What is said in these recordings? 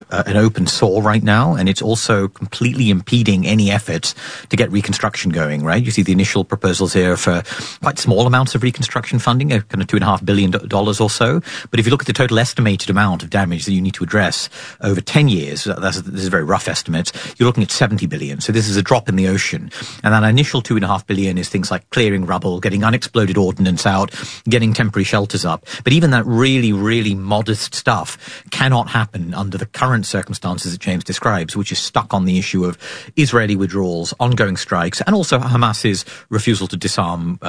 an open sore right now, and it's also completely impeding any efforts to get reconstruction going, right? You see the initial proposals here for quite small amounts of reconstruction funding, kind of $2.5 billion or so. But if you look at the total estimated amount of damage that you need to address over 10 years, this is a very rough estimate, you're looking at $70 billion. So this is a drop in the ocean. And that initial $2.5 billion is things like clearing rubble, getting unexploded ordnance out, getting temporary shelters up. But even that really, really modest stuff cannot happen under the current circumstances that James describes, which is stuck on the issue of Israeli withdrawals, ongoing strikes, and also Hamas's refusal to disarm,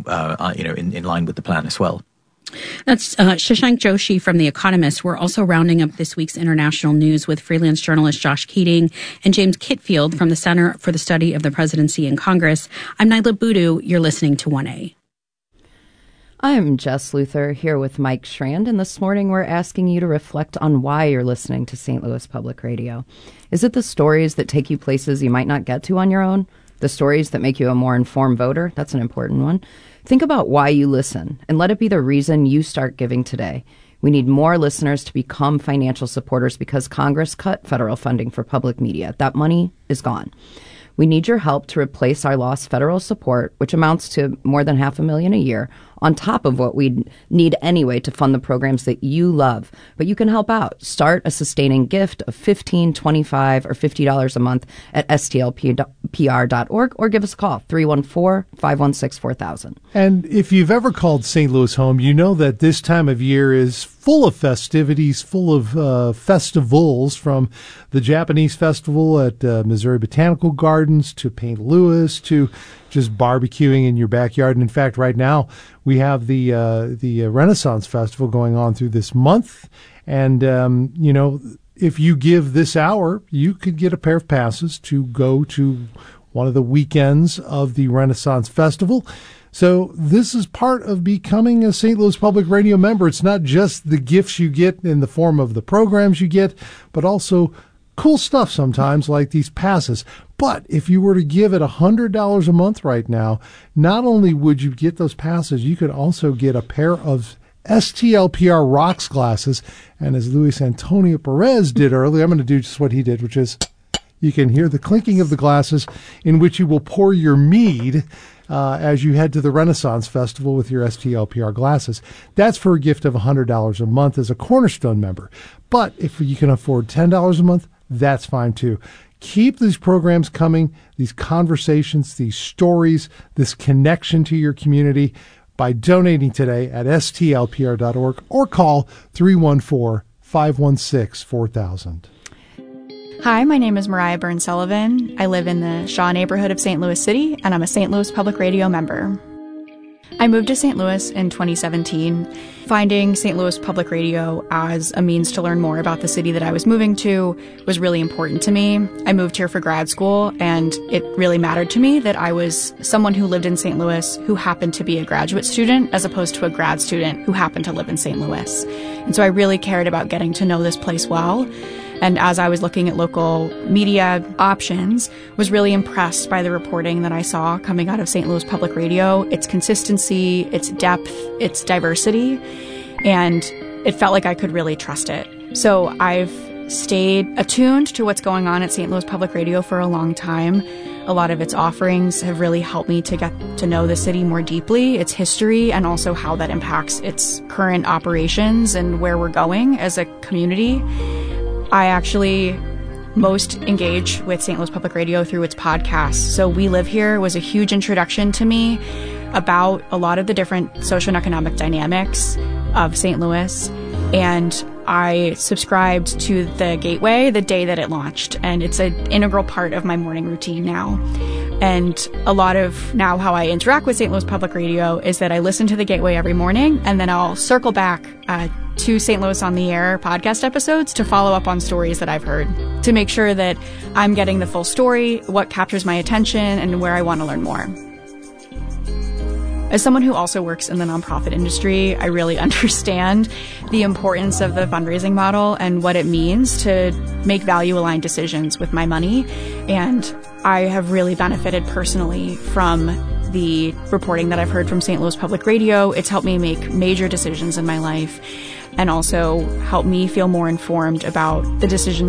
in line with the plan as well. That's Shashank Joshi from The Economist. We're also rounding up this week's international news with freelance journalist Josh Keating and James Kitfield from the Center for the Study of the Presidency and Congress. I'm Nyla Boodoo. You're listening to 1A. I'm Jess Luther here with Mike Schrand, and this morning we're asking you to reflect on why you're listening to St. Louis Public Radio. Is it the stories that take you places you might not get to on your own? The stories that make you a more informed voter? That's an important one. Think about why you listen, and let it be the reason you start giving today. We need more listeners to become financial supporters because Congress cut federal funding for public media. That money is gone. We need your help to replace our lost federal support, which amounts to more than $500,000 a year, on top of what we need anyway to fund the programs that you love. But you can help out. Start a sustaining gift of $15, $25, or $50 a month at stlpr.org or give us a call, 314-516-4000. And if you've ever called St. Louis home, you know that this time of year is full of festivities, full of festivals, from the Japanese festival at Missouri Botanical Gardens to St. Louis to just barbecuing in your backyard. And in fact, right now we have the Renaissance Festival going on through this month. And, if you give this hour, you could get a pair of passes to go to one of the weekends of the Renaissance Festival. So this is part of becoming a St. Louis Public Radio member. It's not just the gifts you get in the form of the programs you get, but also cool stuff sometimes like these passes. But if you were to give it $100 a month right now, not only would you get those passes, you could also get a pair of STLPR Rocks glasses. And as Luis Antonio Perez did earlier, I'm going to do just what he did, which is you can hear the clinking of the glasses in which you will pour your mead as you head to the Renaissance Festival with your STLPR glasses. That's for a gift of $100 a month as a Cornerstone member. But if you can afford $10 a month, that's fine too. Keep these programs coming, these conversations, these stories, this connection to your community by donating today at stlpr.org or call 314-516-4000. Hi, my name is Mariah Byrne-Sullivan. I live in the Shaw neighborhood of St. Louis City, and I'm a St. Louis Public Radio member. I moved to St. Louis in 2017, finding St. Louis Public Radio as a means to learn more about the city that I was moving to was really important to me. I moved here for grad school, and it really mattered to me that I was someone who lived in St. Louis who happened to be a graduate student as opposed to a grad student who happened to live in St. Louis. And so I really cared about getting to know this place well. And as I was looking at local media options, was really impressed by the reporting that I saw coming out of St. Louis Public Radio, its consistency, its depth, its diversity, and it felt like I could really trust it. So I've stayed attuned to what's going on at St. Louis Public Radio for a long time. A lot of its offerings have really helped me to get to know the city more deeply, its history, and also how that impacts its current operations and where we're going as a community. I actually most engage with St. Louis Public Radio through its podcasts. So We Live Here was a huge introduction to me about a lot of the different social and economic dynamics of St. Louis. And I subscribed to the Gateway the day that it launched, and it's an integral part of my morning routine now. And a lot of now how I interact with St. Louis Public Radio is that I listen to the Gateway every morning, and then I'll circle back to St. Louis on the Air podcast episodes to follow up on stories that I've heard, to make sure that I'm getting the full story, what captures my attention, and where I want to learn more. As someone who also works in the nonprofit industry, I really understand the importance of the fundraising model and what it means to make value-aligned decisions with my money. And I have really benefited personally from the reporting that I've heard from St. Louis Public Radio. It's helped me make major decisions in my life and also helped me feel more informed about the decisions